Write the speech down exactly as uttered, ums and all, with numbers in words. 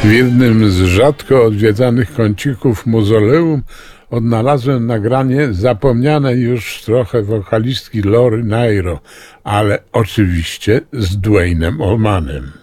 W jednym z rzadko odwiedzanych kącików mauzoleum odnalazłem nagranie zapomnianej już trochę wokalistki Lori Nairo, ale oczywiście z Dwaynem Allmanem.